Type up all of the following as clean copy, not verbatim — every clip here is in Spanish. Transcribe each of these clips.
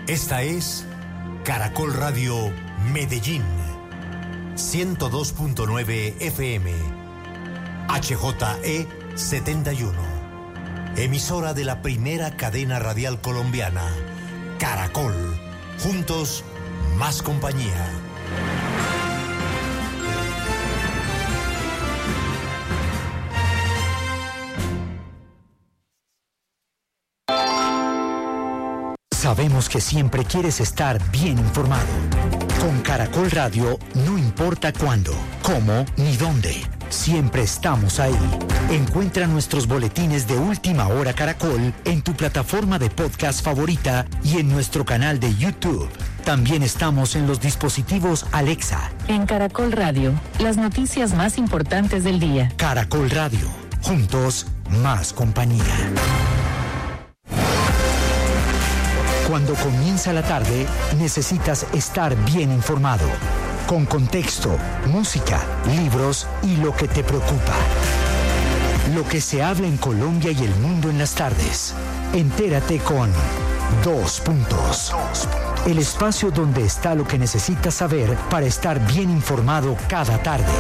Esta es Caracol Radio Medellín, 102.9 FM, HJE 71, emisora de la primera cadena radial colombiana, Caracol, juntos, más compañía. Sabemos que siempre quieres estar bien informado. Con Caracol Radio no importa cuándo, cómo ni dónde. Siempre estamos ahí. Encuentra nuestros boletines de Última Hora Caracol en tu plataforma de podcast favorita y en nuestro canal de YouTube. También estamos en los dispositivos Alexa. En Caracol Radio, las noticias más importantes del día. Caracol Radio, juntos, más compañía. Cuando comienza la tarde, necesitas estar bien informado, con contexto, música, libros y lo que te preocupa. Lo que se habla en Colombia y el mundo en las tardes. Entérate con Dos Puntos. El espacio donde está lo que necesitas saber para estar bien informado cada tarde.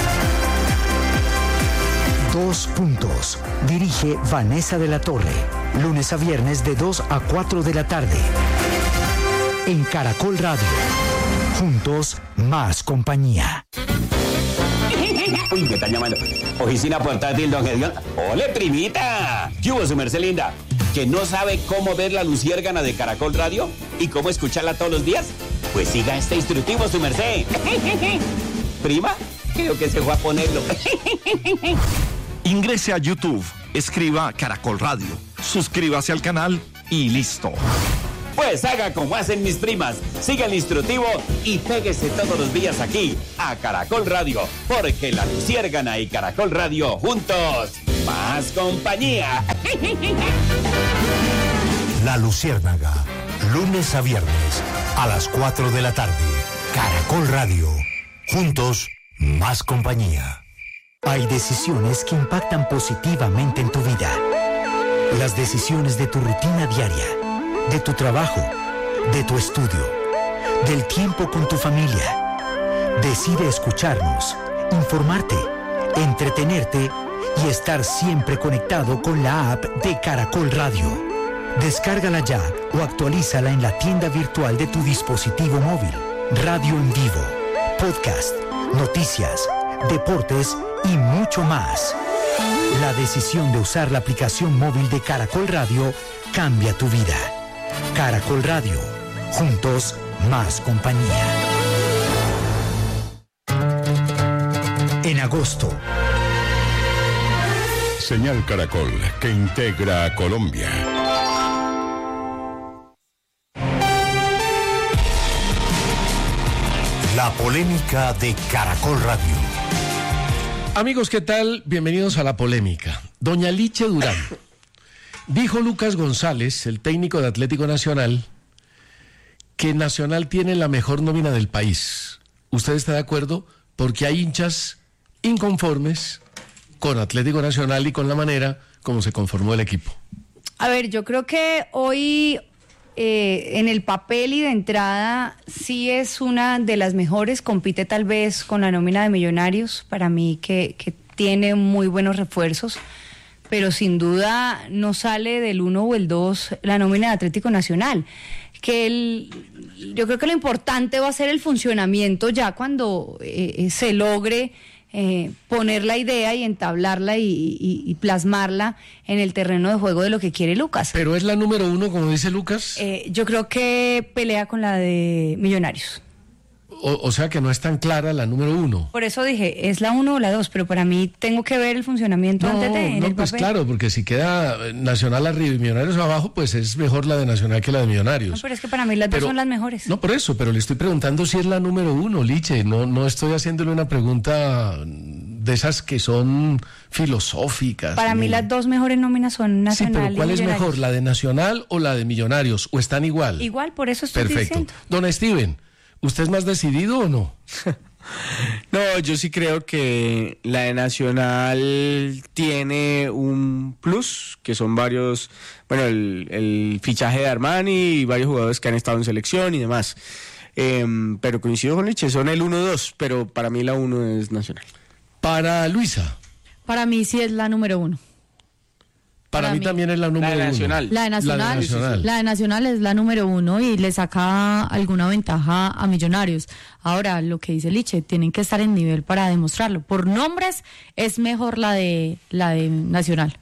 Dos Puntos. Dirige Vanessa de la Torre. Lunes a viernes de 2 a 4 de la tarde. En Caracol Radio. Juntos, más compañía. Uy, me están llamando. Oficina portátil, don Gediondo. ¡Ole, primita! ¿Qué hubo, su merced linda? ¿Que no sabe cómo ver la luciérgana de Caracol Radio? ¿Y cómo escucharla todos los días? Pues siga este instructivo, su merced. ¿Prima? Creo que se fue a ponerlo. Ingrese a YouTube, escriba Caracol Radio, suscríbase al canal y listo. Pues haga como hacen mis primas, siga el instructivo y péguese todos los días aquí a Caracol Radio, porque la luciérgana y Caracol Radio juntos, más compañía. La Luciérnaga, lunes a viernes a las 4 de la tarde. Caracol Radio, juntos, más compañía. Hay decisiones que impactan positivamente en tu vida. Las decisiones de tu rutina diaria, de tu trabajo, de tu estudio, del tiempo con tu familia. Decide escucharnos, informarte, entretenerte y estar siempre conectado con la app de Caracol Radio. Descárgala ya o actualízala en la tienda virtual de tu dispositivo móvil. Radio en vivo, podcast, noticias, deportes y mucho más. La decisión de usar la aplicación móvil de Caracol Radio cambia tu vida. Caracol Radio, juntos, más compañía. En agosto. Señal Caracol, que integra a Colombia. La polémica de Caracol Radio. Amigos, ¿qué tal? Bienvenidos a La Polémica. Doña Liche Durán. Dijo Lucas González, el técnico de Atlético Nacional, que Nacional tiene la mejor nómina del país. ¿Usted está de acuerdo? Porque hay hinchas inconformes con Atlético Nacional y con la manera como se conformó el equipo. A ver, yo creo que hoy en el papel y de entrada sí es una de las mejores, compite tal vez con la nómina de Millonarios, para mí que tiene muy buenos refuerzos, pero sin duda no sale del 1 o el 2 la nómina de Atlético Nacional. Yo creo que lo importante va a ser el funcionamiento ya cuando se logre poner la idea y entablarla y plasmarla en el terreno de juego de lo que quiere Lucas. ¿Pero es la número 1, como dice Lucas? Yo creo que pelea con la de Millonarios. O sea que no es tan clara la número 1. Por eso dije, es la 1 o la 2, pero para mí tengo que ver el funcionamiento antes de en el pues papel. Claro, porque si queda Nacional arriba y Millonarios abajo, pues es mejor la de Nacional que la de Millonarios. No, pero es que para mí las dos son las mejores. No, por eso, pero le estoy preguntando si es la número 1, Liche. No estoy haciéndole una pregunta de esas que son filosóficas. Para mí las dos mejores nóminas son Nacional y pero ¿cuál es mejor, la de Nacional o la de Millonarios? ¿O están igual? Igual, por eso estoy Perfecto. diciendo. Don Steven, ¿usted es más decidido o no? No, yo sí creo que la de Nacional tiene un plus, que son varios, bueno, el fichaje de Armani y varios jugadores que han estado en selección y demás. Pero coincido con Liche, son el 1-2, pero para mí la 1 es Nacional. Para Luisa. Para mí sí es la número 1. Para mí también es la número 1. La de Nacional. La de Nacional es la número 1 y le saca alguna ventaja a Millonarios. Ahora, lo que dice Liche, tienen que estar en nivel para demostrarlo. Por nombres es mejor la de Nacional.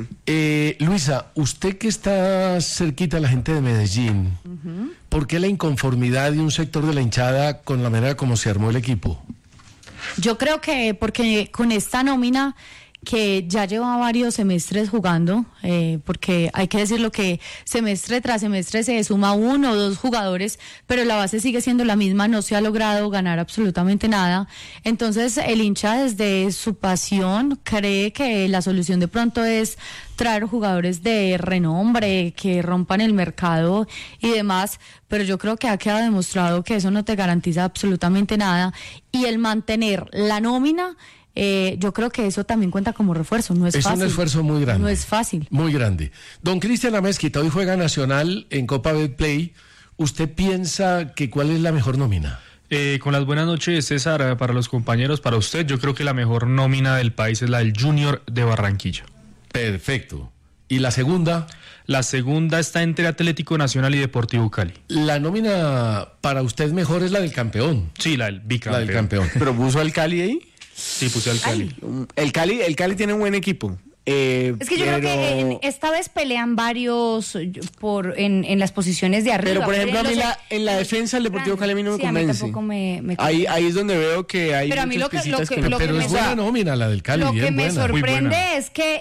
Luisa, usted que está cerquita a la gente de Medellín, ¿por qué la inconformidad de un sector de la hinchada con la manera como se armó el equipo? Yo creo que porque con esta nómina que ya lleva varios semestres jugando, porque hay que decirlo que semestre tras semestre se suma 1 o 2 jugadores, pero la base sigue siendo la misma, no se ha logrado ganar absolutamente nada. Entonces el hincha desde su pasión cree que la solución de pronto es traer jugadores de renombre, que rompan el mercado y demás, pero yo creo que ha quedado demostrado que eso no te garantiza absolutamente nada, y el mantener la nómina, yo creo que eso también cuenta como refuerzo, no es fácil. Es un esfuerzo muy grande. No es fácil. Muy grande. Don Cristian Amezquita, hoy juega Nacional en Copa Betplay. ¿Usted piensa que cuál es la mejor nómina? Con las buenas noches, César, para los compañeros, para usted, yo creo que la mejor nómina del país es la del Junior de Barranquilla. Perfecto. ¿Y la segunda? La segunda está entre Atlético Nacional y Deportivo Cali. ¿La nómina para usted mejor es la del campeón? Sí, la del bicampeón. La del campeón. ¿Pero puso al Cali ahí? Sí, puse al Cali. El Cali tiene un buen equipo. Es que yo creo que esta vez pelean varios en las posiciones de arriba. Pero por ejemplo, a mí en la defensa el Deportivo Cali a mí no me convence. A mí tampoco me ahí es donde veo que hay pero a mí pero es buena nómina la del Cali. Lo que me sorprende es que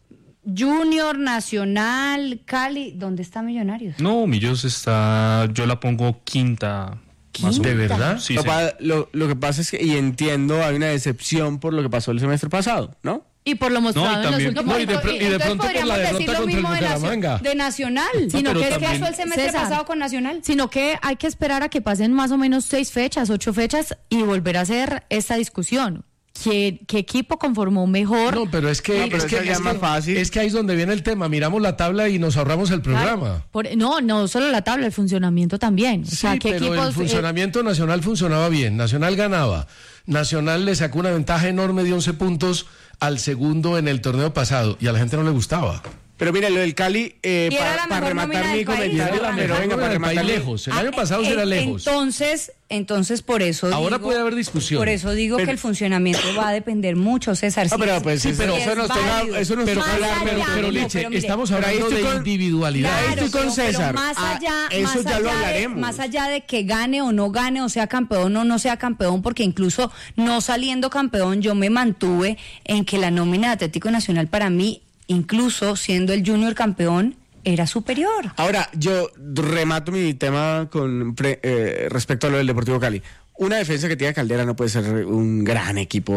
Junior, Nacional, Cali, ¿dónde está Millonarios? No, Millos está, yo la pongo quinta. ¿De verdad? Sí, lo que pasa es que, y entiendo, hay una decepción por lo que pasó el semestre pasado, ¿no? Y por lo mostrado en los últimos... y de pronto por la derrota contra el Bucaramanga. De Nacional. Sino que ¿qué pasó el semestre pasado con Nacional? Sino que hay que esperar a que pasen más o menos 6 fechas, 8 fechas y volver a hacer esta discusión. ¿Qué equipo conformó mejor? No, pero es que ahí es donde viene el tema. Miramos la tabla y nos ahorramos el programa. Claro. No solo la tabla, el funcionamiento también. Sí, pero el funcionamiento Nacional funcionaba bien. Nacional ganaba. Nacional le sacó una ventaja enorme de 11 puntos al segundo en el torneo pasado y a la gente no le gustaba. Pero mire, lo del Cali, para rematar mi comentario, pero venga, para rematar lejos. El año pasado era lejos. Entonces por eso ahora digo, puede haber discusión. Por eso digo que el funcionamiento va a depender mucho, César. Pero eso no pero Liche, estamos hablando de individualidad. Claro, estoy con César. Eso ya lo hablaremos. Más allá de que gane o no gane, o sea campeón o no sea campeón, porque incluso no saliendo campeón, yo me mantuve en que la nómina de Atlético Nacional para mí, incluso siendo el Junior campeón, era superior. Ahora, yo remato mi tema con respecto a lo del Deportivo Cali. Una defensa que tenga Caldera no puede ser un gran equipo,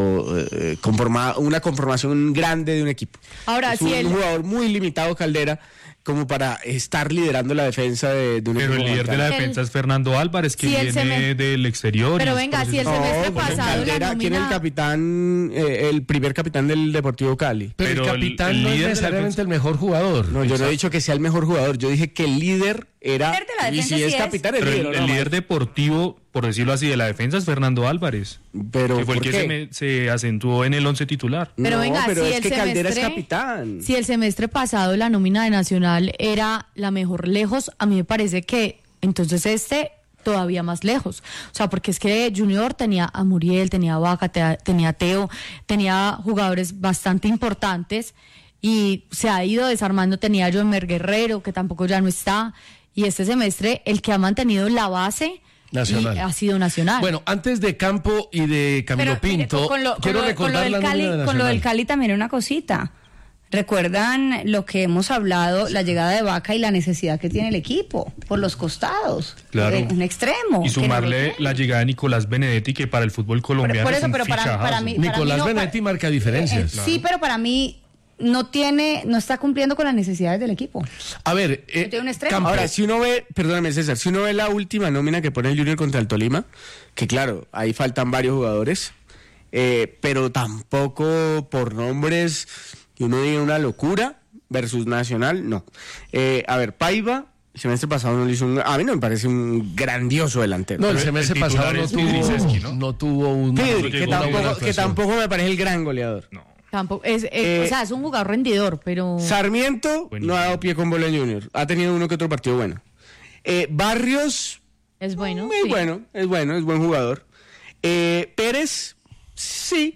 una conformación grande de un equipo. Ahora, es un jugador muy limitado, Caldera, como para estar liderando la defensa de un equipo. Pero el líder de la defensa es Fernando Álvarez, que viene del exterior. Pero venga, si el semestre pasado Caldera, la nómina... ¿Quién es el capitán, el primer capitán del Deportivo Cali? Pero el capitán no es necesariamente el mejor jugador. No, yo no he dicho que sea el mejor jugador, yo dije que el líder era... Y si es capitán, el líder deportivo, por decirlo así, de la defensa es Fernando Álvarez. Pero que fue el que se acentuó en el 11 titular. Pero venga, pero si es que Caldera es capitán. Si el semestre pasado la nómina de Nacional era la mejor lejos, a mí me parece que entonces todavía más lejos. O sea, porque es que Junior tenía a Muriel, tenía a Vaca, tenía a Teo, tenía jugadores bastante importantes y se ha ido desarmando. Tenía a Jomer Guerrero, que tampoco ya no está. Y este semestre el que ha mantenido la base Nacional ha sido Nacional. Bueno, antes de Campo y de Camilo Pinto, quiero recordar la nómina de Nacional. Con lo del Cali también una cosita. ¿Recuerdan lo que hemos hablado, la llegada de Vaca y la necesidad que tiene el equipo por los costados? Claro. Un extremo. Y sumarle la llegada de Nicolás Benedetti, que para el fútbol colombiano es un fichajazo. Nicolás Benedetti marca diferencias. Sí, pero para mí no está cumpliendo con las necesidades del equipo. A ver, No tiene un extremo. Ahora, si uno ve, perdóname César, si uno ve la última nómina que pone el Junior contra el Tolima, que claro, ahí faltan varios jugadores, pero tampoco por nombres que uno diga una locura versus Nacional, no. A ver, Paiva, el semestre pasado no le hizo a mí no me parece un grandioso delantero. No, el semestre pasado no tuvo un... que tampoco me parece el gran goleador. No. Tampoco, o sea, es un jugador rendidor, pero... Sarmiento no ha dado pie con bola en Junior. Ha tenido uno que otro partido bueno. Barrios... Es bueno. Es buen jugador. Pérez, sí.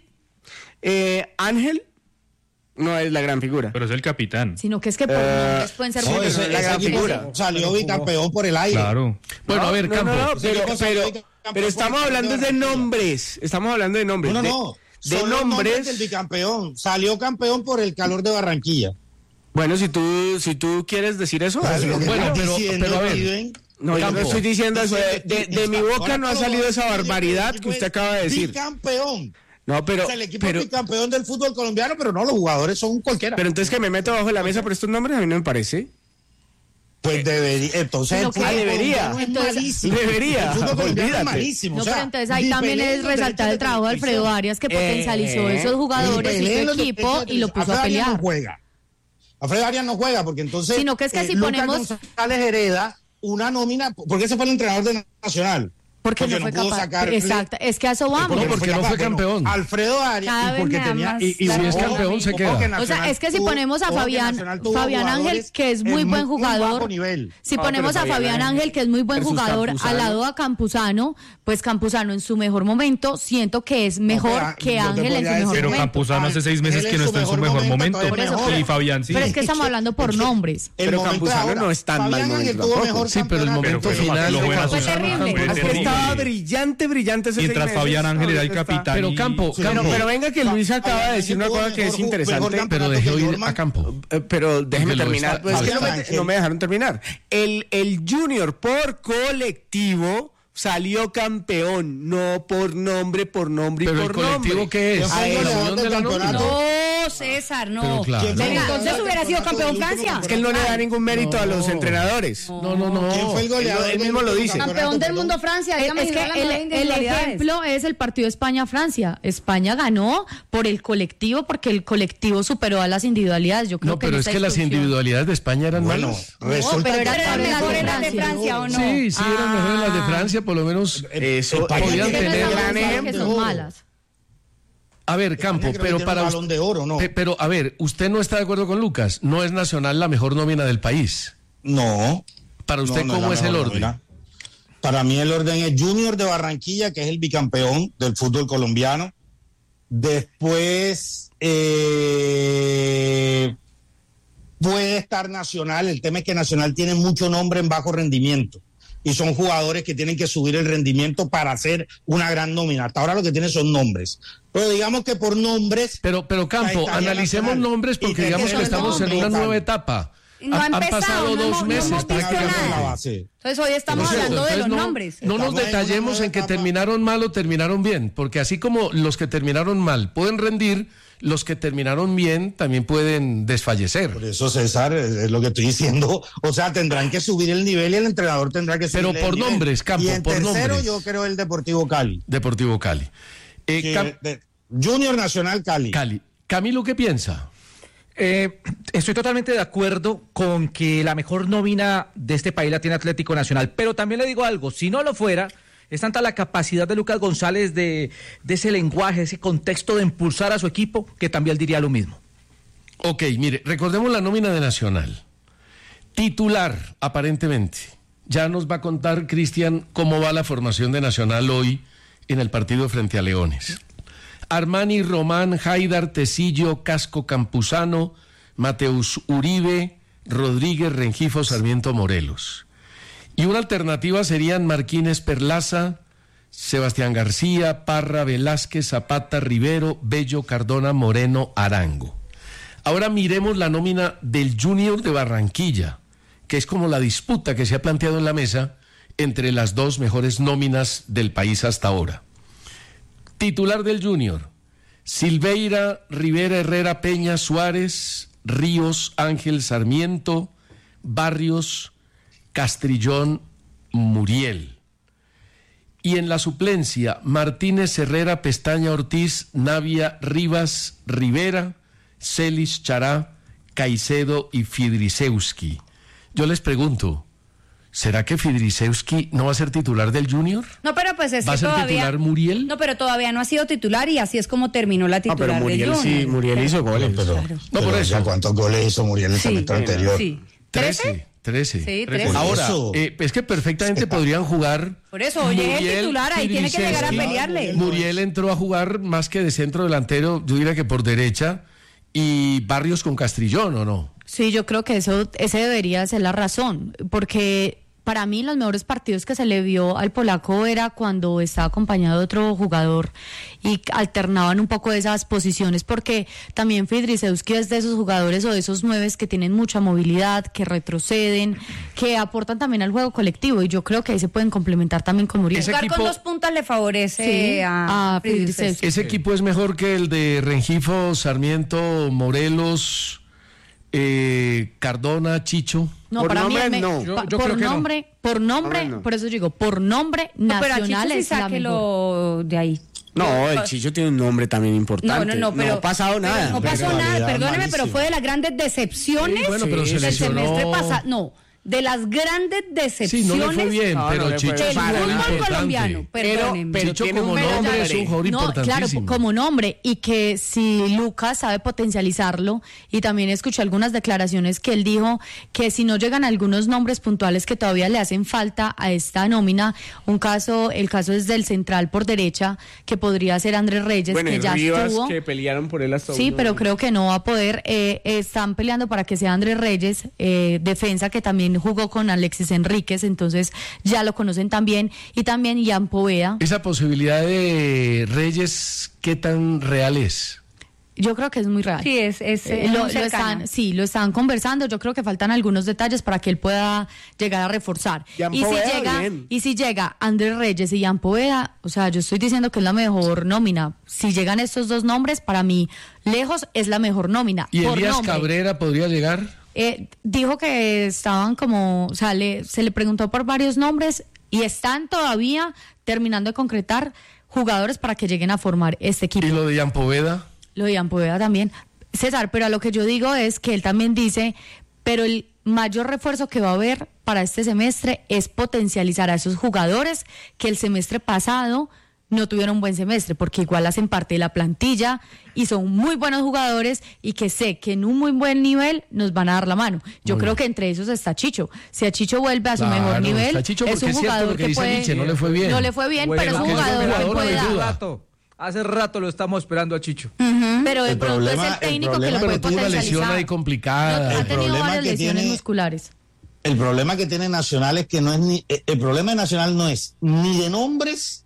Ángel no es la gran figura. Pero es el capitán. Sino que es que por nombres pueden ser buenos. Es la gran figura. Salió bicampeón por el aire. Claro. Bueno, a ver, Campo. Pero estamos hablando de nombres. Estamos hablando de nombres. No. De nombres del bicampeón. Salió campeón por el calor de Barranquilla. Bueno, si tú quieres decir eso. Bueno, pero a ver. No, yo no estoy diciendo eso. De mi boca no ha salido esa barbaridad que usted acaba de decir. Bicampeón. No, pero... O sea, el equipo es bicampeón del fútbol colombiano, pero no, los jugadores son cualquiera. Pero entonces que me meto bajo la mesa por estos nombres, a mí no me parece. Pues debería. Entonces el fútbol debería. Es malísimo. Debería. El fútbol colombiano es malísimo. No, pero entonces ahí también es resaltar el trabajo de Alfredo Arias, que potencializó esos jugadores y su equipo y lo puso a pelear. No juega. Alfredo Arias no juega porque entonces... Sino que es que si Lucas ponemos... González hereda una nómina... ¿Por qué se fue el entrenador de Nacional? Porque no fue capaz. Exacto, es que a eso vamos. No, porque no fue campeón. Alfredo Arias, y porque tenía... Y si es campeón, se queda. O sea, es que si ponemos a Fabián Ángel, que es muy buen jugador, si ponemos a Fabián Ángel, que es muy buen jugador, al lado a Campuzano, pues Campuzano en su mejor momento, siento que es mejor que Ángel en su mejor momento. Pero Campuzano hace 6 meses que no está en su mejor momento. Y Fabián sí. Pero es que estamos hablando por nombres. Pero Campuzano no es tan mal momento. Sí, pero el momento final fue terrible. Estaba brillante ese mientras Fabián Ángel era el capitán. Pero Campo. Pero venga que Luis acaba de decir una cosa que es interesante. Pero dejé oír a Campo. Pero déjeme terminar. Es que no me dejaron terminar. El Junior por colectivo salió campeón, no por nombre y por nombre. ¿Pero el colectivo qué es? No, César, no. Claro. Entonces hubiera sido campeón Francia. Es que él no le da ningún mérito a los entrenadores. No. ¿Quién fue el goleador? Él mismo lo dice. Campeón del mundo Francia. Es que el ejemplo es el partido España-Francia. España ganó por el colectivo, porque el colectivo superó a las individualidades. Yo creo no, pero es que las individualidades de España eran malas. Resulta pero eran mejores las de Francia, ¿o no? Sí, eran mejores las de Francia, por lo menos podían tener gran ejemplo. Que son malas. A ver, Campo, pero para Balón de Oro, ¿no? Pero a ver, ¿usted no está de acuerdo con Lucas? ¿No es Nacional la mejor nómina del país? No. Para usted, ¿cómo es el orden? Nómina. Para mí el orden es Junior de Barranquilla, que es el bicampeón del fútbol colombiano. Después puede estar Nacional. El tema es que Nacional tiene mucho nombre en bajo rendimiento. Y son jugadores que tienen que subir el rendimiento para hacer una gran nómina. Hasta ahora lo que tiene son nombres. Pero digamos que por nombres... Pero Campo, analicemos Nacional. Nombres porque digamos que estamos en una nueva etapa. No han pasado 2 meses. Entonces hoy estamos hablando de los nombres. No nos detallemos en que terminaron mal o terminaron bien, porque así como los que terminaron mal pueden rendir, los que terminaron bien también pueden desfallecer. Por eso, César, es lo que estoy diciendo. O sea, tendrán que subir el nivel y el entrenador tendrá que subir el nivel. Pero por nombres, Campo, y en por tercero, nombres. yo creo el Deportivo Cali. Deportivo Cali. Junior Nacional Cali. Camilo, ¿qué piensa? Estoy totalmente de acuerdo con que la mejor nómina de este país la tiene Atlético Nacional, pero también le digo algo, si no lo fuera, es tanta la capacidad de Lucas González de ese lenguaje, ese contexto de impulsar a su equipo, que también diría lo mismo. Ok, mire, recordemos la nómina de Nacional. Titular, aparentemente. Ya nos va a contar, Cristian, cómo va la formación de Nacional hoy en el partido frente a Leones. Armani, Román, Haidar, Tecillo, Casco, Campuzano, Mateus Uribe, Rodríguez, Rengifo, Sarmiento, Morelos. Y una alternativa serían Marquínez, Perlaza, Sebastián García, Parra, Velázquez, Zapata, Rivero, Bello, Cardona, Moreno, Arango. Ahora miremos la nómina del Junior de Barranquilla, que es como la disputa que se ha planteado en la mesa entre las dos mejores nóminas del país hasta ahora. Titular del Junior, Silveira, Rivera, Herrera, Peña, Suárez, Ríos, Ángel, Sarmiento, Barrios, Castrillón, Muriel. Y en la suplencia, Martínez, Herrera, Pestaña, Ortiz, Navia, Rivas, Rivera, Celis, Chará, Caicedo y Fidrisewski. Yo les pregunto, ¿será que Fidrisewski no va a ser titular del Junior? No, pero pues es ¿Va a que ser todavía... titular Muriel? No, pero todavía no ha sido titular y así es como terminó la titular pero Muriel del Junior. sí, Muriel hizo goles. Pero, No, por eso. ¿Cuántos goles hizo Muriel en el semestre anterior? Sí. 13. Sí, 13. Ahora, es que perfectamente podrían jugar. Por eso, oye, es el titular, ahí tiene que llegar a Fidrisewski. pelearle. Muriel entró a jugar más que de centro delantero, yo diría que por derecha, y Barrios con Castrillón, ¿o no? Sí, yo creo que ese debería ser la razón, porque para mí los mejores partidos que se le vio al polaco era cuando estaba acompañado de otro jugador y alternaban un poco esas posiciones, porque también Fidrisewski es de esos jugadores o de esos 9 que tienen mucha movilidad, que retroceden, que aportan también al juego colectivo, y yo creo que ahí se pueden complementar también con Muriel. Jugar con 2 puntas le favorece a Fidrisewski. Ese equipo es mejor que el de Rengifo, Sarmiento, Morelos, Cardona, Chicho. No, por para nombre, mí no. Yo creo que no. por nombre, no. por eso digo, por nombre No, pero a Chicho nacional sí es la mejor. sáquelo de ahí. No, el Chicho tiene un nombre también importante. No, pero ha pasado nada. No pasó nada, Rivalidad perdóneme, malísima. pero fue de las grandes decepciones Sí, bueno, pero se del lesionó. semestre pasado. No, de las grandes Sí, decepciones no le fue bien, No, pero no le fue Chicho bien. es un del jugador fútbol colombiano. importante. Perdónenme. Pero Chicho tiene como un nombre es un jugador No, claro, importantísimo. como nombre, y que si Lucas sabe potencializarlo, y también escuché algunas declaraciones que él dijo que si no llegan algunos nombres puntuales que todavía le hacen falta a esta nómina, el caso es del central por derecha, que podría ser Andrés Reyes, Bueno, que y ya Rivas, estuvo. que pelearon por él hasta Sí, uno. pero creo que no va a poder. Están peleando para que sea Andrés Reyes, defensa que también jugó con Alexis Enríquez, entonces ya lo conocen también, y también Ian Poveda. Esa posibilidad de Reyes, ¿qué tan real es? Yo creo que es muy real. Sí, es lo cercano. están conversando. Yo creo que faltan algunos detalles para que él pueda llegar a reforzar. Jan Y Poveda, bien. si llega Andrés Reyes y Ian Poveda, o sea, yo estoy diciendo que es la mejor nómina. Si llegan estos 2 nombres, para mí, lejos es la mejor nómina. ¿Y por Elías nombre. Cabrera podría llegar? Dijo que estaban como, o sea, se le preguntó por varios nombres y están todavía terminando de concretar jugadores para que lleguen a formar este equipo. ¿Y lo de Ian Poveda? Lo de Ian Poveda también. César, pero a lo que yo digo es que él también dice, pero el mayor refuerzo que va a haber para este semestre es potencializar a esos jugadores que el semestre pasado no tuvieron un buen semestre, porque igual hacen parte de la plantilla y son muy buenos jugadores, y que sé que en un muy buen nivel nos van a dar la mano. Yo Muy creo bien. que entre esos está Chicho. Si a Chicho vuelve a su Claro, mejor nivel, está Chicho, es porque un es cierto jugador lo que que dice puede... Nietzsche, no le fue bien. No le fue bien, Bueno, pero es un que es un jugador que jugador puede que dar. ayuda. Hace rato lo estamos esperando a Chicho. Pero de El pronto es problema- el el técnico que problema lo que puede Tuvo una lesión potencializar. ahí complicada. Ha El tenido problema varias que lesiones tiene- musculares. El problema que tiene Nacional es que no es ni... El problema de Nacional no es ni de nombres,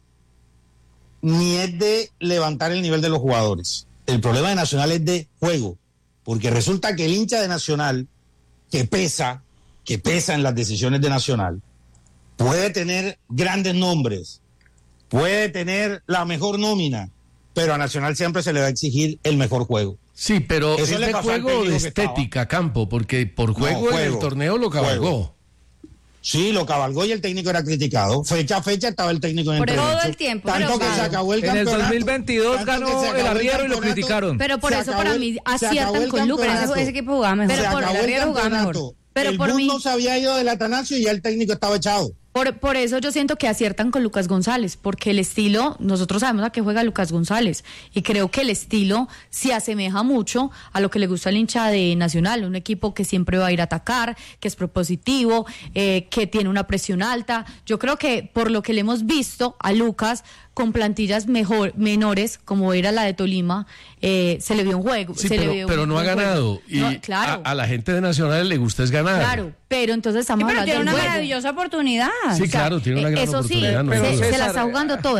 ni es de levantar el nivel de los jugadores. El problema de Nacional es de juego, porque resulta que el hincha de Nacional, que pesa en las decisiones de Nacional, puede tener grandes nombres, puede tener la mejor nómina, pero a Nacional siempre se le va a exigir el mejor juego. Sí, pero Eso es le de pasó al juego o de técnico que estaba. estética, Campo, porque por juego, en el juego, torneo lo cabalgó. juego. Sí, lo cabalgó y el técnico era criticado. Fecha a fecha estaba el técnico en Por el todo entredicho. el tiempo, Tanto pero que claro. se acabó el En el campeonato. 2022 tanto que ganó se el acabó arriero y lo campeonato. criticaron. Pero por Se eso acabó para el- mí se acabó aciertan el con Lucas. campeonato. Ese equipo jugaba mejor. Pero Se por acabó el Arriero jugaba mejor. campeonato. Pero el por bus mí- no se había ido del Atanasio y ya el técnico estaba echado. Por eso yo siento que aciertan con Lucas González, porque el estilo, nosotros sabemos a qué juega Lucas González, y creo que el estilo se asemeja mucho a lo que le gusta al hincha de Nacional, un equipo que siempre va a ir a atacar, que es propositivo, que tiene una presión alta. Yo creo que por lo que le hemos visto a Lucas con plantillas menores, como era la de Tolima, se le vio un juego. Sí, se le vio pero un no ha buen juego. ganado. Y No, claro. a la gente de Nacional le gusta es ganar. Claro, pero entonces estamos Pero hablando tiene del una juego. maravillosa oportunidad. Sí, claro, tiene una gran eso oportunidad. sí, no hay se duda. la está jugando toda.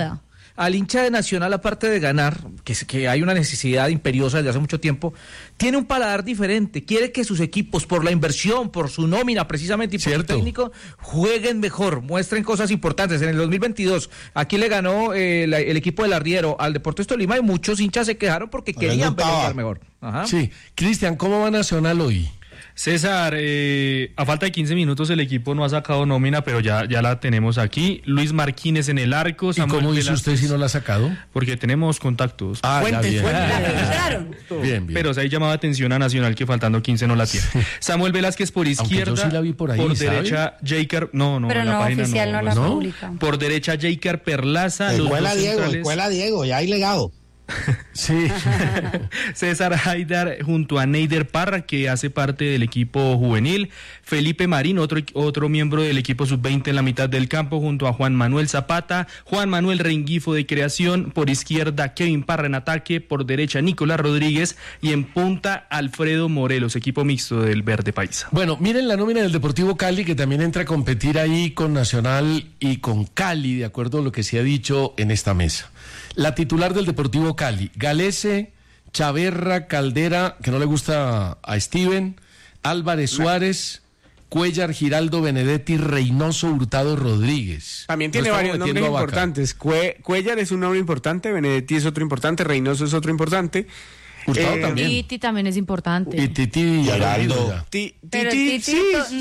al hincha de Nacional, aparte de ganar, que hay una necesidad imperiosa desde hace mucho tiempo, tiene un paladar diferente, quiere que sus equipos, por la inversión, por su nómina precisamente y por su técnico, jueguen mejor, muestren cosas importantes. En el 2022, aquí le ganó el equipo del Arriero al Deportes Tolima y muchos hinchas se quejaron porque querían pelear mejor. Ajá. Sí, Cristian, ¿cómo va Nacional hoy? César, a falta de 15 minutos el equipo no ha sacado nómina, pero ya la tenemos aquí. Luis Marquínez en el arco. ¿Y cómo hizo usted si no la ha sacado? Porque tenemos contactos. Fuentes. Bien. Pero se ha llamado atención a Nacional que faltando 15 no la tiene. Samuel Velázquez por izquierda. Yo sí la vi por ahí, por ¿sabe? derecha, Jaker. No, pero la no, página oficial no la publica. Por derecha, Jaker Perlaza. Escuela Diego, ya hay legado. Sí. César Haidar junto a Neider Parra, que hace parte del equipo juvenil. Felipe Marín, otro miembro del equipo sub-20 en la mitad del campo, junto a Juan Manuel Zapata. Juan Manuel Rengifo de creación. Por izquierda, Kevin Parra en ataque. Por derecha, Nicolás Rodríguez. Y en punta, Alfredo Morelos, equipo mixto del Verde Paisa. Bueno, miren la nómina del Deportivo Cali, que también entra a competir ahí con Nacional y con Cali, de acuerdo a lo que se ha dicho en esta mesa. La titular del Deportivo Cali, Galese, Chaverra, Caldera, que no le gusta a Steven, Álvarez Suárez, Cuellar, Giraldo, Benedetti, Reynoso, Hurtado, Rodríguez. También tiene varios nombres importantes. Cuellar es un nombre importante, Benedetti es otro importante, Reynoso es otro importante. Hurtado también. Titi también es importante. Y Titi y Araldo. Pero Titi,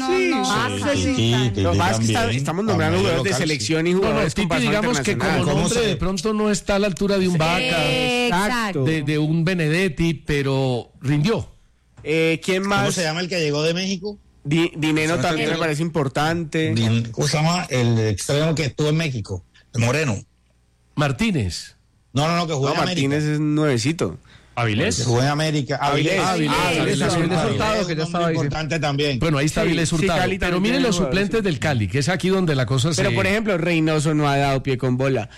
Lo más que estamos nombrando jugadores de selección y jugadores Titi, digamos que como nombre de pronto no está a la altura de un Vaca, exacto, de un Benedetti, pero rindió. ¿Quién más? ¿Cómo se llama el que llegó de México? Dineno también me parece importante. ¿Cómo se llama el extremo que estuvo en México? El Moreno. Martínez. No, que jugó en América. Martínez es nuevecito. Avilés. Jugó en América. Avilés Hurtado, que ya estaba importante también. Bueno, ahí está Avilés Hurtado. Pero miren los suplentes del Cali, que es aquí donde la cosa se... Pero por ejemplo, Reynoso no ha dado pie con bola.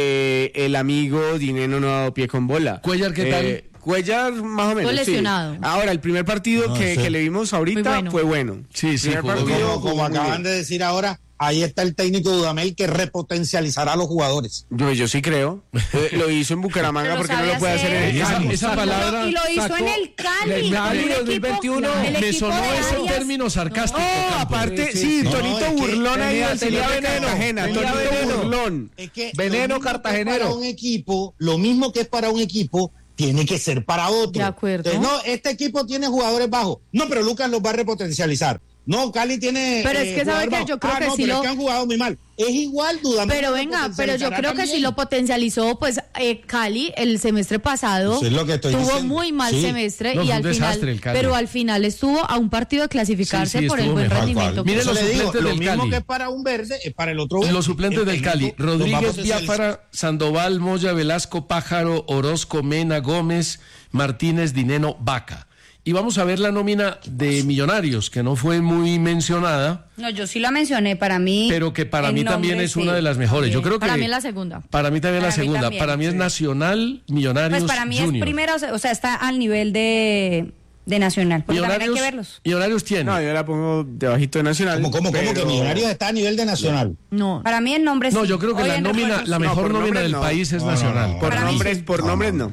El amigo Dineno no ha dado pie con bola. Cuellar, ¿qué tal? Cuellar más o menos. Fue lesionado. Sí. Ahora, el primer partido que le vimos ahorita fue bueno. Sí, como acaban de decir ahora, ahí está el técnico Dudamel que repotencializará a los jugadores. Yo sí creo. Lo hizo en Bucaramanga, porque no lo puede hacer en el Cali. Esa palabra. Y lo hizo en el Cali. Cali 2021. Me sonó ese término sarcástico. Aparte, sí, Torito burlón ahí tenía veneno. Torito burlón. Veneno cartagenero. Para un equipo, lo mismo que es para un equipo, tiene que ser para otro. De acuerdo. Entonces, no, este equipo tiene jugadores bajos. No, pero Lucas los va a repotencializar. No, Cali tiene. Pero es que sabe que yo creo que sí pero es que han jugado muy mal. Es igual, Dudamel. Pero venga, pero yo creo que sí lo potencializó, pues Cali el semestre pasado tuvo muy mal semestre y al final, pero al final estuvo a un partido de clasificarse por el buen rendimiento. Miren los suplentes lo del mismo Cali. que es para un verde, es para el otro verde. Los suplentes del Cali, Rodríguez, Biafara, Sandoval, Moya, Velasco, Pájaro, Orozco, Mena, Gómez, Martínez, Dineno, Vaca. Y vamos a ver la nómina de Millonarios, que no fue muy mencionada. No, yo sí la mencioné, para mí. Pero que para mí también es una de las mejores. Yo creo que para mí es la segunda. Para mí también la segunda. Para mí es Nacional, Millonarios, pues para mí Junior. Es primero, o sea, está al nivel de Nacional. Porque también hay que verlos. Millonarios tiene. No, yo la pongo debajito de Nacional. ¿Cómo que Millonarios está a nivel de Nacional? No. Para mí el nombre No, yo creo que la mejor nómina del país es Nacional. Por nombres no.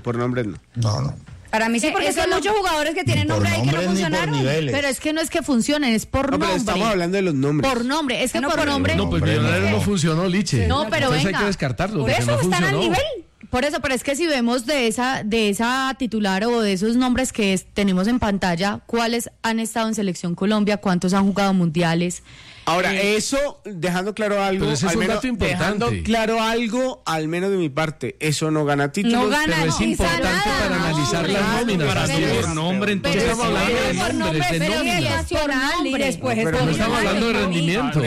No. Para mí sí, porque son muchos jugadores que tienen nombre ahí que no funcionaron. Pero es que no es que funcionen, es por nombre. Pero estamos hablando de los nombres. Por nombre, es que por nombre. No, pues Millonarios no funcionó, Liche. No, pero entonces venga. hay que descartarlo. Por eso no están funcionó. al nivel. Por eso, pero es que si vemos de esa titular o de esos nombres que tenemos en pantalla, ¿cuáles han estado en Selección Colombia? ¿Cuántos han jugado mundiales? Ahora, eso, dejando claro algo, pero ese es un dato importante. Dejando claro algo, al menos de mi parte, eso no gana títulos. No gana, pero es importante para analizar las nóminas. Por nombre, entonces estamos hablando de nombres, de nóminas. Y después No estamos hablando de rendimiento.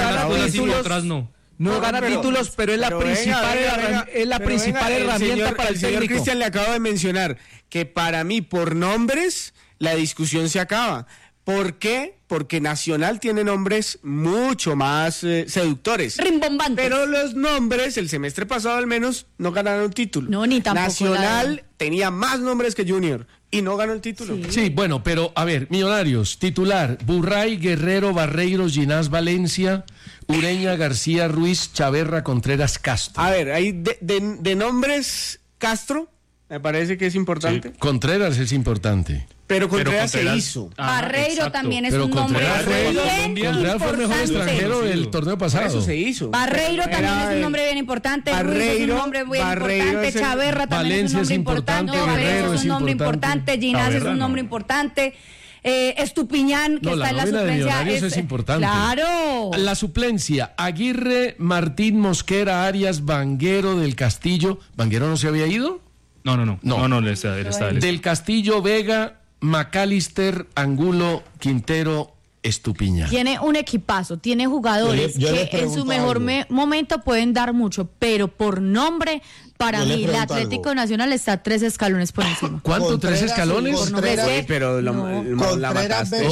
No gana títulos, pero es la principal herramienta para el señor técnico. Cristian le acaba de mencionar que para mí, por nombres, la discusión se acaba. ¿Por qué? Porque Nacional tiene nombres mucho más seductores. Rimbombantes. Pero los nombres, el semestre pasado al menos, no ganaron título. No, ni tampoco. Nacional tenía más nombres que Junior. y no ganó el título. Sí, bueno, pero a ver, Millonarios, titular, Burray, Guerrero, Barreiros, Ginás, Valencia, Ureña, García, Ruiz, Chaverra, Contreras, Castro. A ver, ahí de nombres, Castro, me parece que es importante. Sí. Contreras es importante. Pero Contreras se hizo. Barreiro también es pero un nombre bien Contreras fue el mejor extranjero del torneo pasado. Eso se hizo. Barreiro también es un nombre bien importante. Ruiz es un nombre bien importante. Chaverra también es un nombre importante. Guerrero es un nombre importante. Ginás es un nombre importante. Estupiñán, que está en la suplencia. Es importante. Claro. La suplencia, Aguirre, Martín, Mosquera, Arias, Vanguero, del Castillo. ¿Vanguero no se había ido? No, él está. Del Castillo, Vega, McAllister, Angulo, Quintero, Estupiñán. Tiene un equipazo, tiene jugadores que en su mejor momento pueden dar mucho, pero por nombre, para mí, el Atlético Nacional está 3 escalones por encima. ¿Cuánto? ¿3 escalones? Por nombre, Sí, pero la mataste.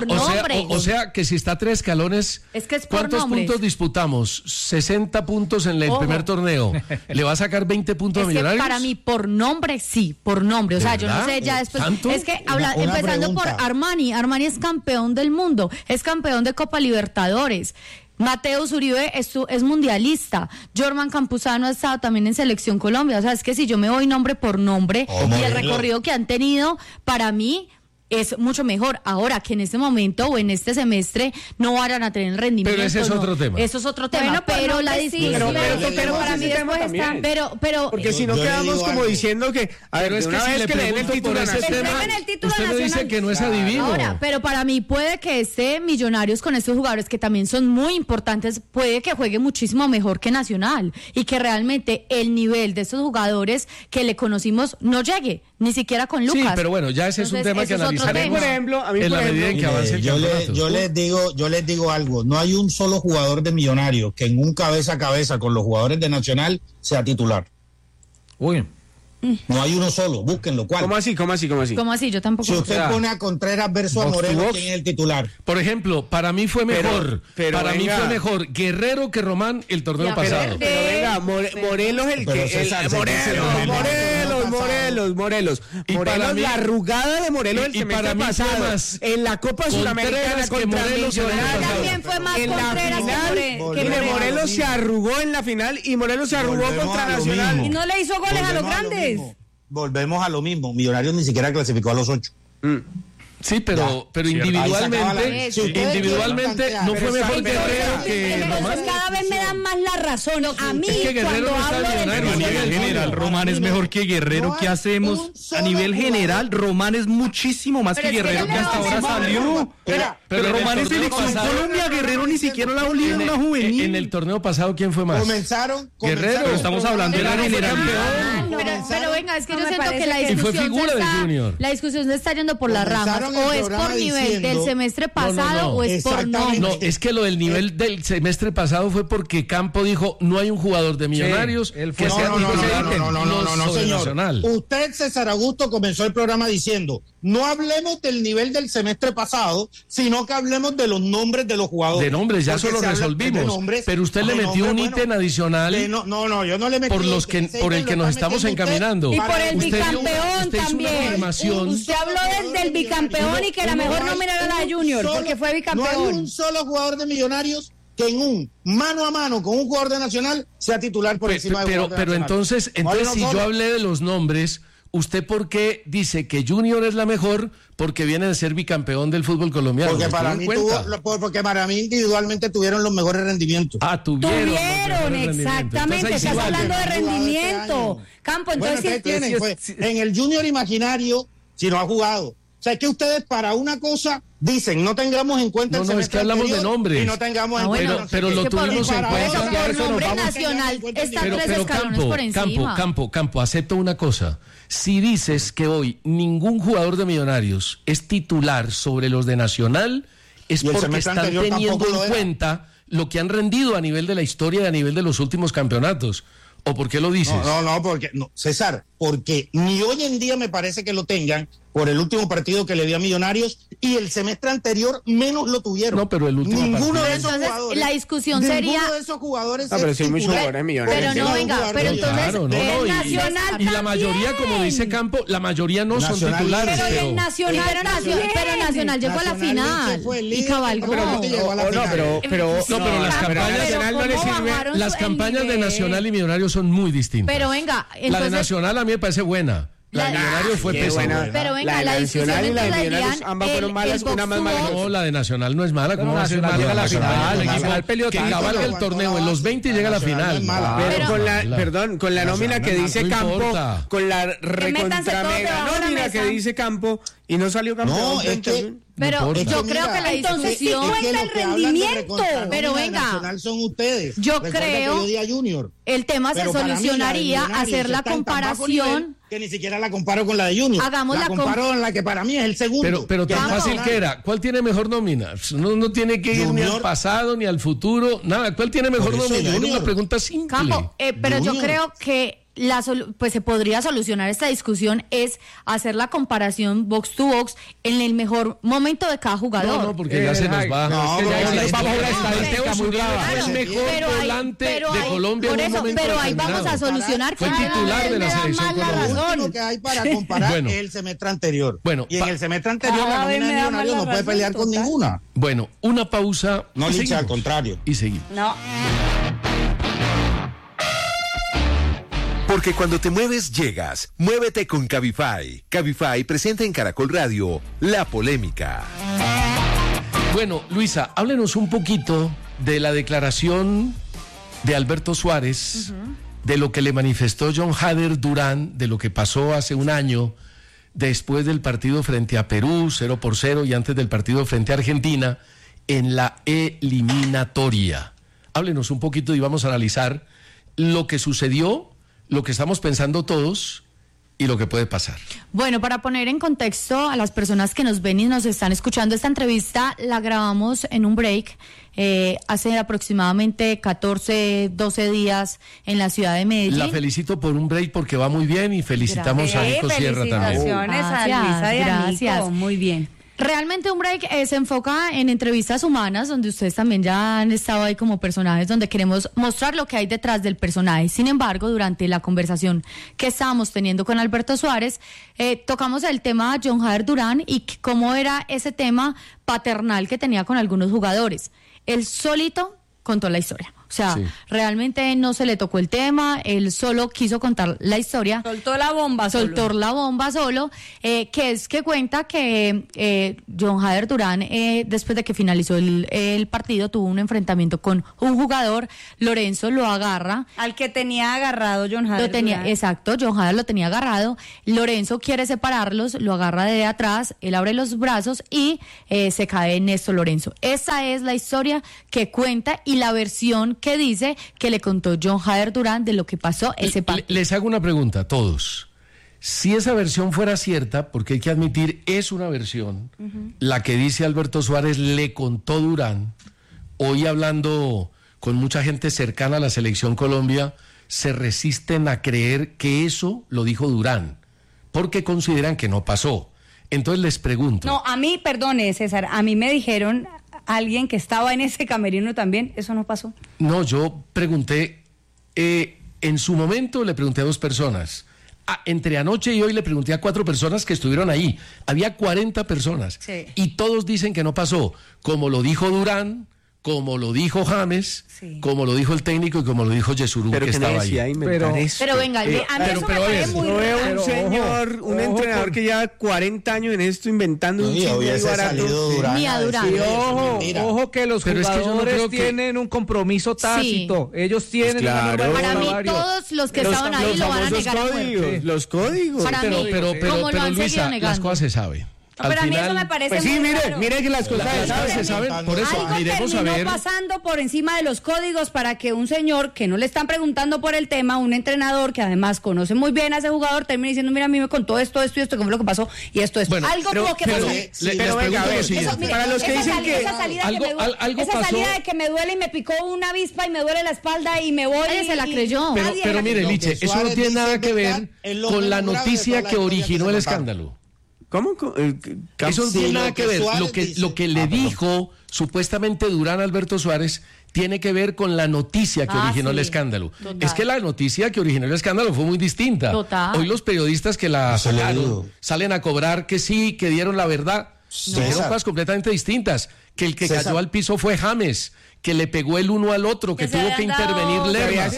O sea, que si está 3 escalones, es que es por ¿cuántos nombres. puntos disputamos? 60 puntos en el primer torneo. ¿Le va a sacar 20 puntos a Millonarios? Para mí, por nombre, sí, por nombre. O sea, yo no sé, ya después. ¿Tanto? Es que empezando por Armani es campeón del mundo, es campeón de Copa Libertadores. Mateus Uribe es mundialista. Jorman Campuzano ha estado también en Selección Colombia. O sea, es que si yo me voy nombre por nombre y el recorrido que han tenido, para mí es mucho mejor. Ahora que en este momento o en este semestre no vayan a tener el rendimiento. Pero ese es otro tema. Eso es otro tema. Bueno, pero la discusión. Pero para mí después está. Pero porque si no quedamos como diciendo que. A ver, es que si le pregunto por ese tema, usted me dice que no es adivino. Ahora, pero para mí puede que esté Millonarios con estos jugadores que también son muy importantes, puede que juegue muchísimo mejor que Nacional y que realmente el nivel de estos jugadores que le conocimos no llegue, ni siquiera con Lucas. Sí, pero bueno, ya ese es un tema que analizaremos por ejemplo, en la medida en que avance el campeonato. Yo les digo algo, no hay un solo jugador de Millonarios que en un cabeza a cabeza con los jugadores de Nacional sea titular. Uy. No hay uno solo, búsquenlo. ¿Cuál? ¿Cómo así? ¿Cómo así? Yo tampoco. Si usted pone a Contreras versus a Moreno, ¿quién es el titular? Por ejemplo, para mí fue mejor. Mí fue mejor Guerrero que Román el torneo pasado. Pero venga, Morelos Morelos. Y para mí, la arrugada de Morelos el semestre pasado. En la Copa Sudamericana contra Millonarios. También fue más en la Contreras final, Morelos se arrugó en la final y Morelos se arrugó contra Nacional. Y no le hizo goles a los grandes. Volvemos a lo mismo. Millonarios ni siquiera clasificó a los 8. Sí, pero individualmente no fue mejor Guerrero que Román. Cada vez me dan más la razón. A mí, es que Guerrero cuando no está hablo Millonario. A nivel general, Román es mejor que Guerrero. ¿Qué hacemos? A nivel general, Román es muchísimo más que Guerrero, que hasta ahora salió. Pero Román es selección Colombia, Guerrero ni siquiera la ha olido en una juvenil. En el torneo pasado, ¿quién fue más? Guerrero. Pero estamos hablando de la generalidad. Pero venga, es que yo siento que la Y fue figura de Junior. La discusión se está yendo por las ramas. O es por nivel del semestre pasado o es por nombre. No, es que lo del nivel del semestre pasado fue porque Campo dijo no hay un jugador de Millonarios que sea no, señor. Usted, César Augusto, comenzó el programa diciendo no hablemos del nivel del semestre pasado, sino que hablemos de los nombres de los jugadores. De nombres, ya eso lo resolvimos. Pero usted le metió un ítem adicional. No, yo no le metí. Por el que nos estamos encaminando. Y por el bicampeón también. Usted habló del bicampeón y que la mejor nómina era la de Junior, porque fue bicampeón. No hay un solo jugador de Millonarios que en un mano a mano con un jugador de Nacional sea titular por encima de un pero entonces si yo hablé de los nombres, ¿usted por qué dice que Junior es la mejor? Porque viene de ser bicampeón del fútbol colombiano. Porque para mí individualmente tuvieron los mejores rendimientos. Tuvieron, exactamente. Estás hablando de rendimiento. Campo, entonces en el Junior imaginario, si no ha jugado. O sea, es que ustedes para una cosa dicen, no tengamos en cuenta el semestre. No, es que hablamos de nombres. Y no tengamos en cuenta. Pero lo tuvimos en cuenta. Por nombre nacional está 3 escalones por encima. Campo, acepto una cosa. Si dices que hoy ningún jugador de Millonarios es titular sobre los de Nacional, es porque están teniendo en cuenta lo que han rendido a nivel de la historia y a nivel de los últimos campeonatos. ¿O por qué lo dices? César, porque ni hoy en día me parece que lo tengan, por el último partido que le dio a Millonarios, y el semestre anterior menos lo tuvieron. No, pero el último ninguno partido. de esos Entonces, jugadores. la discusión sería. Ninguno de esos jugadores. Pero sí hay muchos jugadores Millonarios. Pero no, venga, pero entonces claro, el y Nacional y la mayoría, como dice Campo, la mayoría no son titulares. Pero el Nacional, pero Nacional llegó a la final y cabalgó. Las campañas de Nacional y Millonarios son muy distintas. Pero venga, entonces, la de Nacional a mí me parece buena. La de Millonarios fue pésima. Pero venga, la Nacional y la de Millonarios ambas fueron malas, una más mala. No, la de Nacional no es mala. ¿Cómo va a ser mala? Llega a la final, Nacional que cabalga el torneo en los 20 y llega a la final. Pero con la nómina que dice Campo, con la recontramega nómina que dice Campo, y no salió campeón. No, es que... Pero yo creo que la entonces sí discusión cuenta el rendimiento. Pero venga, Nacional son ustedes. Yo creo el tema se solucionaría hacer la comparación. Que ni siquiera la comparo con la de Junior. Hagamos la comparo con la que para mí es el segundo. Pero tan fácil que era. ¿Cuál tiene mejor nómina? No tiene que ir ni al pasado ni al futuro. Nada. ¿Cuál tiene mejor nómina? Es una pregunta simple. Campo, pero yo creo que pues se podría solucionar esta discusión es hacer la comparación box to box en el mejor momento de cada jugador. No, porque ya se nos va. No, vamos a la estadística muy brava. Es el mejor volante de Colombia. Por eso, pero ahí vamos a solucionar. Fue titular de la selección colombiana. Lo que hay para comparar es el semestre anterior. Y en el semestre anterior la nómina de Millonarios no puede pelear con ninguna. Bueno, una pausa. No, Licha, al contrario. Y seguimos. No. Porque cuando te mueves, llegas. Muévete con Cabify. Cabify presenta en Caracol Radio La Polémica. Bueno, Luisa, háblenos un poquito de la declaración de Alberto Suárez, de lo que le manifestó John Hader Durán, de lo que pasó hace un año, después del partido frente a Perú, 0-0, y antes del partido frente a Argentina, en la eliminatoria. Háblenos un poquito y vamos a analizar lo que sucedió, lo que estamos pensando todos y lo que puede pasar. Bueno, para poner en contexto a las personas que nos ven y nos están escuchando, esta entrevista la grabamos en un break hace aproximadamente 14, 12 días en la ciudad de Medellín. La felicito por un break porque va muy bien y felicitamos a Nico Sierra también. Felicitaciones a Luisa y a Nico, muy bien. Realmente un break se enfoca en entrevistas humanas, donde ustedes también ya han estado ahí como personajes, donde queremos mostrar lo que hay detrás del personaje. Sin embargo, durante la conversación que estábamos teniendo con Alberto Suárez, tocamos el tema de John Hader Durán y cómo era ese tema paternal que tenía con algunos jugadores. Él solito contó la historia. O sea, realmente no se le tocó el tema, él solo quiso contar la historia. Soltó la bomba solo, que es que cuenta que John Hader Durán, después de que finalizó el partido, tuvo un enfrentamiento con un jugador, Lorenzo lo agarra. Al que tenía agarrado John Hader Durán. Exacto, John Hader lo tenía agarrado, Lorenzo quiere separarlos, lo agarra de atrás, él abre los brazos y se cae Néstor Lorenzo. Esa es la historia que cuenta y la versión que dice que le contó John Hader Durán de lo que pasó ese partido. Les hago una pregunta a todos. Si esa versión fuera cierta, porque hay que admitir, es una versión, la que dice Alberto Suárez le contó Durán, hoy hablando con mucha gente cercana a la Selección Colombia, se resisten a creer que eso lo dijo Durán, porque consideran que no pasó. Entonces les pregunto. No, a mí, perdone César, a mí me dijeron... alguien que estaba en ese camerino también, ¿eso no pasó? No, yo pregunté, en su momento le pregunté a 2 personas, entre anoche y hoy le pregunté a 4 personas que estuvieron ahí, había 40 personas, y todos dicen que no pasó, como lo dijo Durán, como lo dijo James, como lo dijo el técnico y como lo dijo Yesurún, que estaba ahí. Pero venga, a mí eso me parece muy raro. Un señor, un entrenador que lleva 40 años en esto inventando un chisme barato. Ni a Durán. Ojo que los jugadores tienen un compromiso tácito. Ellos tienen una norma. Para mí todos los que estaban ahí lo van a negar a muerte. Los códigos. Pero Luisa, las cosas se saben. Pero a mí eso me parece pues sí, muy raro. mire que las cosas se saben, por eso algo miremos a ver. Pasando por encima de los códigos para que un señor que no le están preguntando por el tema, un entrenador que además conoce muy bien a ese jugador, termine diciendo, mira, a mí me contó esto, que fue lo que pasó, y esto. Bueno, algo tuvo que pasar. Pero venga, a ver, para los que dicen que... Esa salida de que me duele y me picó una avispa y me duele la espalda y me voy... Nadie se la creyó. Pero mire, Liche, eso no tiene nada que ver con la noticia que originó el escándalo. ¿Cómo? Eso no tiene nada que ver. Lo que le dijo supuestamente Durán a Alberto Suárez tiene que ver con la noticia que originó el escándalo. Total. Es que la noticia que originó el escándalo fue muy distinta. Total. Hoy los periodistas que la sacaron salen a cobrar que sí, que dieron la verdad. Dijeron cosas completamente distintas. Que el que cayó al piso fue James, que le pegó el uno al otro, que tuvo que intervenir Lerma,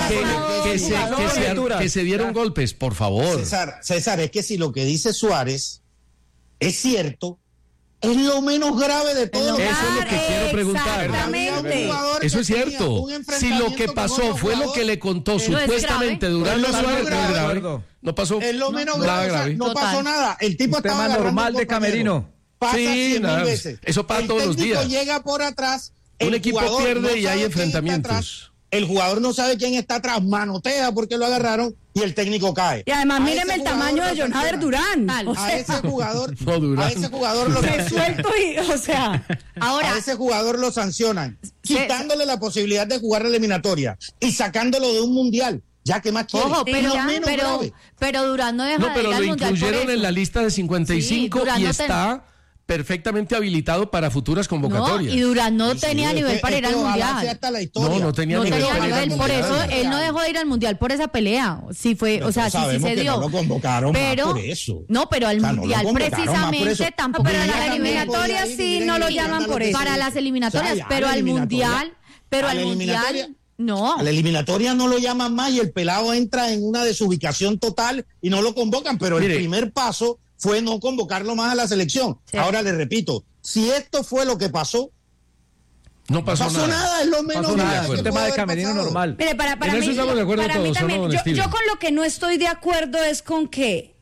que se dieron golpes, por favor. César, es que si lo que dice Suárez es cierto, es lo menos grave de todo. Eso es lo que quiero preguntar. Exactamente. Eso es cierto. Si lo que pasó fue lo que le contó supuestamente Durán Suárez, no pasó es lo menos nada grave. No pasó nada. El tipo estaba tema normal de camerino. Pasa 100.000 veces. Eso pasa todos los días. El técnico llega por atrás. Un equipo pierde y hay enfrentamientos. El jugador no sabe quién está atrás, manotea porque lo agarraron y el técnico cae. Y además míreme el tamaño de John Hader Durán. A ese jugador lo resuelto y, ahora a ese jugador lo sancionan, quitándole la posibilidad de jugar la eliminatoria y sacándolo de un mundial. Ya que más quiere. Ojo, pero Durán no deja de ir al mundial. Lo incluyeron en la lista de 55 y está perfectamente habilitado para futuras convocatorias. No, y Durán no tenía nivel para ir al mundial. No tenía nivel para ir al mundial. Por eso él no dejó de ir al mundial por esa pelea. Sí fue, sí se dio. No lo convocaron pero por eso. No, pero al mundial precisamente tampoco. Pero a las eliminatorias sí no lo llaman por eso. Para las eliminatorias, pero al mundial, no. A la eliminatoria no lo llaman más y el pelado entra en una desubicación total y no lo convocan, pero el primer paso fue no convocarlo más a la selección. Sí. Ahora le repito, si esto fue lo que pasó, no pasó nada, es lo menos nada. Es un tema de camerino normal. Mire, para en mí, eso estamos de acuerdo para todos, mí también, yo con lo que no estoy de acuerdo es con que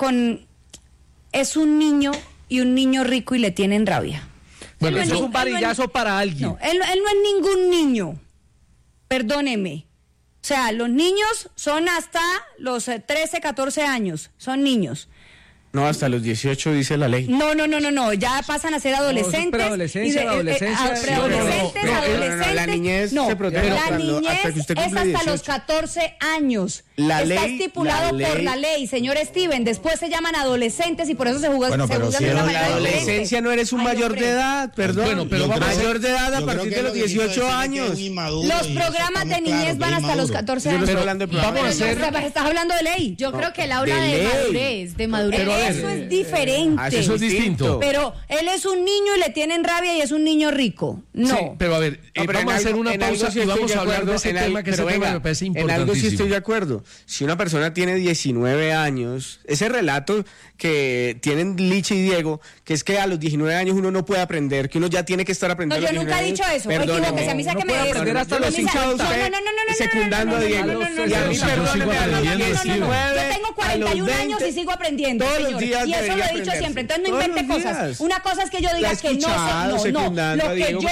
es un niño y un niño rico y le tienen rabia. Bueno, eso es un varillazo para alguien. No, él no es ningún niño. Perdóneme. O sea, los niños son hasta los 13, 14 años. Son niños. No, hasta los 18 dice la ley. No, ya pasan a ser adolescentes. Preadolescencia. La niñez se protege. La niñez es hasta los 14 años. Está estipulado por la ley, señor Steven. Después se llaman adolescentes y por eso se juega. Pero si en la adolescencia no eres un mayor de edad, perdón. Bueno, pero mayor de edad a partir de los 18 años. Los programas de niñez van hasta los 14 años. Estás hablando de ley. Yo creo que él habla de madurez. Eso es diferente. Eso es distinto. Pero él es un niño y le tienen rabia y es un niño rico. No. Sí, pero a ver, vamos a hacer una pausa y vamos a hablar de ese tema, que ese tema me parece importantísimo. En algo sí estoy de acuerdo. Si una persona tiene 19 años, ese relato que tienen Liche y Diego, que es que a los 19 años uno no puede aprender, que uno ya tiene que estar aprendiendo. No, yo nunca he dicho eso. Perdóneme. A mí no puede aprender hasta los 5 de usted secundando a Diego. Y a mí, perdóneme, a los 19. Yo tengo 41 años y sigo aprendiendo, señor. Y eso lo he dicho siempre. Entonces no invente cosas. Una cosa es que yo diga que no sé. Lo que yo